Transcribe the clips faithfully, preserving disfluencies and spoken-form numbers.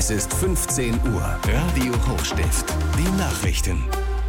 Es ist fünfzehn Uhr. Radio Hochstift. Die Nachrichten.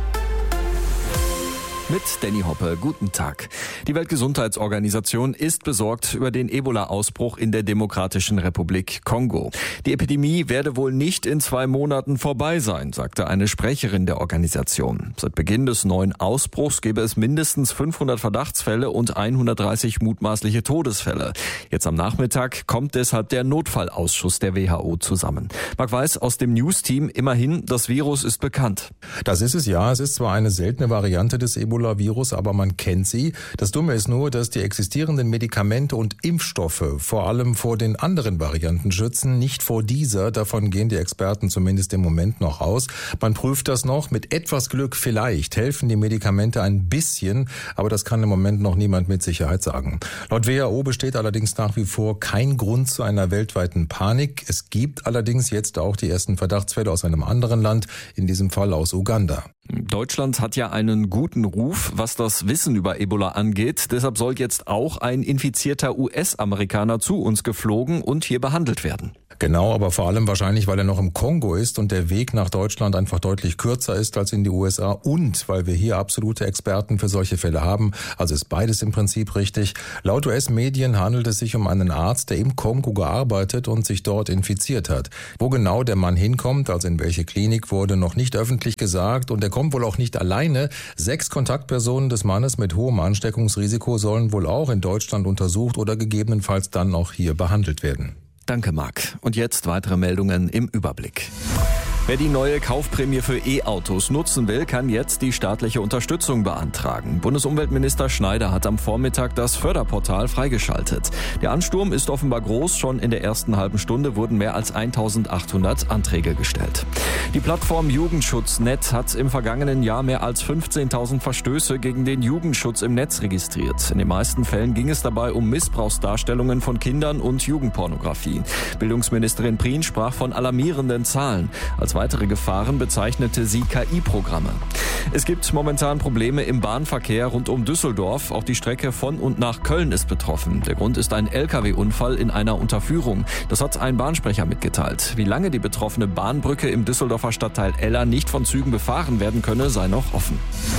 Mit Danny Hoppe, guten Tag. Die Weltgesundheitsorganisation ist besorgt über den Ebola-Ausbruch in der Demokratischen Republik Kongo. Die Epidemie werde wohl nicht in zwei Monaten vorbei sein, sagte eine Sprecherin der Organisation. Seit Beginn des neuen Ausbruchs gäbe es mindestens fünfhundert Verdachtsfälle und hundertdreißig mutmaßliche Todesfälle. Jetzt am Nachmittag kommt deshalb der Notfallausschuss der W H O zusammen. Marc Weiß aus dem News-Team, immerhin, das Virus ist bekannt. Das ist es, ja. Es ist zwar eine seltene Variante des Ebola Virus, aber man kennt sie. Das Dumme ist nur, dass die existierenden Medikamente und Impfstoffe vor allem vor den anderen Varianten schützen, nicht vor dieser. Davon gehen die Experten zumindest im Moment noch aus. Man prüft das noch. Mit etwas Glück vielleicht helfen die Medikamente ein bisschen, aber das kann im Moment noch niemand mit Sicherheit sagen. Laut W H O besteht allerdings nach wie vor kein Grund zu einer weltweiten Panik. Es gibt allerdings jetzt auch die ersten Verdachtsfälle aus einem anderen Land, in diesem Fall aus Uganda. Deutschland hat ja einen guten Ruf, was das Wissen über Ebola angeht. Deshalb soll jetzt auch ein infizierter U S-Amerikaner zu uns geflogen und hier behandelt werden. Genau, aber vor allem wahrscheinlich, weil er noch im Kongo ist und der Weg nach Deutschland einfach deutlich kürzer ist als in die U S A und weil wir hier absolute Experten für solche Fälle haben. Also ist beides im Prinzip richtig. Laut U S-Medien handelt es sich um einen Arzt, der im Kongo gearbeitet und sich dort infiziert hat. Wo genau der Mann hinkommt, also in welche Klinik, wurde noch nicht öffentlich gesagt und er kommt wohl auch nicht alleine. Sechs Kontaktpersonen des Mannes mit hohem Ansteckungsrisiko sollen wohl auch in Deutschland untersucht oder gegebenenfalls dann auch hier behandelt werden. Danke, Marc. Und jetzt weitere Meldungen im Überblick. Wer die neue Kaufprämie für E-Autos nutzen will, kann jetzt die staatliche Unterstützung beantragen. Bundesumweltminister Schneider hat am Vormittag das Förderportal freigeschaltet. Der Ansturm ist offenbar groß. Schon in der ersten halben Stunde wurden mehr als eintausendachthundert Anträge gestellt. Die Plattform Jugendschutz Punkt net hat im vergangenen Jahr mehr als fünfzehntausend Verstöße gegen den Jugendschutz im Netz registriert. In den meisten Fällen ging es dabei um Missbrauchsdarstellungen von Kindern und Jugendpornografie. Bildungsministerin Prien sprach von alarmierenden Zahlen. Als weitere Gefahren bezeichnete sie K I-Programme. Es gibt momentan Probleme im Bahnverkehr rund um Düsseldorf. Auch die Strecke von und nach Köln ist betroffen. Der Grund ist ein L K W-Unfall in einer Unterführung. Das hat ein Bahnsprecher mitgeteilt. Wie lange die betroffene Bahnbrücke im Düsseldorfer Stadtteil Eller nicht von Zügen befahren werden könne, sei noch offen.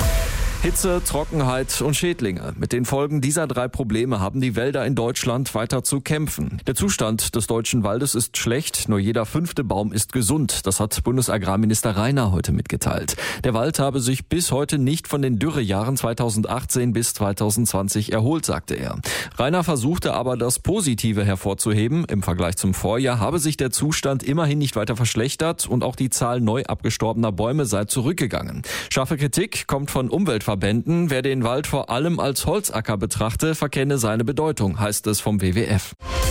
Hitze, Trockenheit und Schädlinge. Mit den Folgen dieser drei Probleme haben die Wälder in Deutschland weiter zu kämpfen. Der Zustand des deutschen Waldes ist schlecht, nur jeder fünfte Baum ist gesund. Das hat Bundesagrarminister Rainer heute mitgeteilt. Der Wald habe sich bis heute nicht von den Dürrejahren zweitausendachtzehn bis zweitausendzwanzig erholt, sagte er. Rainer versuchte aber, das Positive hervorzuheben. Im Vergleich zum Vorjahr habe sich der Zustand immerhin nicht weiter verschlechtert und auch die Zahl neu abgestorbener Bäume sei zurückgegangen. Scharfe Kritik kommt von Umweltverbänden. Wer den Wald vor allem als Holzacker betrachte, verkenne seine Bedeutung, heißt es vom W W F.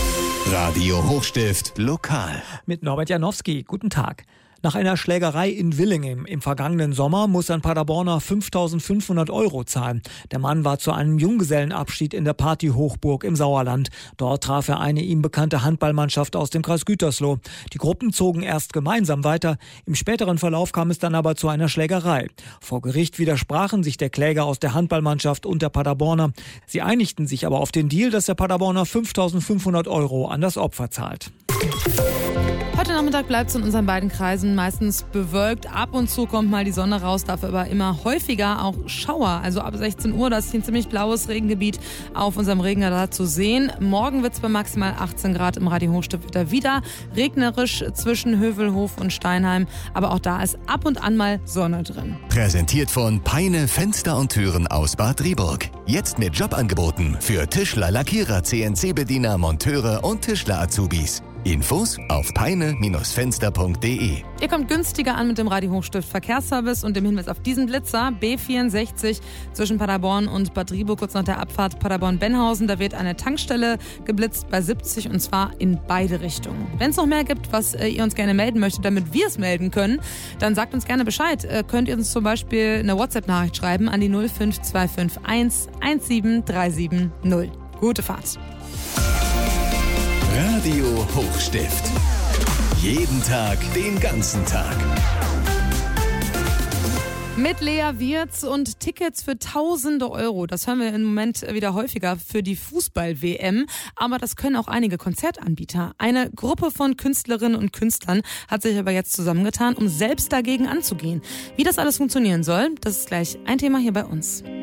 Radio Hochstift lokal. Mit Norbert Janowski. Guten Tag. Nach einer Schlägerei in Willingen im vergangenen Sommer muss ein Paderborner fünftausendfünfhundert Euro zahlen. Der Mann war zu einem Junggesellenabschied in der Partyhochburg im Sauerland. Dort traf er eine ihm bekannte Handballmannschaft aus dem Kreis Gütersloh. Die Gruppen zogen erst gemeinsam weiter. Im späteren Verlauf kam es dann aber zu einer Schlägerei. Vor Gericht widersprachen sich der Kläger aus der Handballmannschaft und der Paderborner. Sie einigten sich aber auf den Deal, dass der Paderborner fünftausendfünfhundert Euro an das Opfer zahlt. Heute Nachmittag bleibt es in unseren beiden Kreisen meistens bewölkt. Ab und zu kommt mal die Sonne raus, dafür aber immer häufiger auch Schauer. Also ab sechzehn Uhr, da ist ein ziemlich blaues Regengebiet auf unserem Regenradar zu sehen. Morgen wird es bei maximal achtzehn Grad im Radio Hochstift wieder regnerisch zwischen Hövelhof und Steinheim. Aber auch da ist ab und an mal Sonne drin. Präsentiert von Peine Fenster und Türen aus Bad Driburg. Jetzt mit Jobangeboten für Tischler, Lackierer, C N C-Bediener, Monteure und Tischler-Azubis. Infos auf peine Fenster punkt de. Ihr kommt günstiger an mit dem Radio Hochstift Verkehrsservice und dem Hinweis auf diesen Blitzer B vierundsechzig zwischen Paderborn und Bad Driburg, kurz nach der Abfahrt Paderborn-Benhausen. Da wird eine Tankstelle geblitzt bei siebzig und zwar in beide Richtungen. Wenn es noch mehr gibt, was äh, ihr uns gerne melden möchtet, damit wir es melden können, dann sagt uns gerne Bescheid. Äh, könnt ihr uns zum Beispiel eine WhatsApp-Nachricht schreiben an die null fünf zwei fünf eins eins sieben drei sieben null. Gute Fahrt. Radio Hochstift. Jeden Tag, den ganzen Tag. Mit Lea Wirtz und Tickets für tausende Euro. Das hören wir im Moment wieder häufiger für die Fußball-W M. Aber das können auch einige Konzertanbieter. Eine Gruppe von Künstlerinnen und Künstlern hat sich aber jetzt zusammengetan, um selbst dagegen anzugehen. Wie das alles funktionieren soll, das ist gleich ein Thema hier bei uns.